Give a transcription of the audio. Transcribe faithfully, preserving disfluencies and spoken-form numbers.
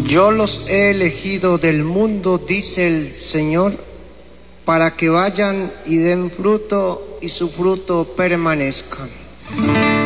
Yo los he elegido del mundo, dice el Señor, para que vayan y den fruto y su fruto permanezca.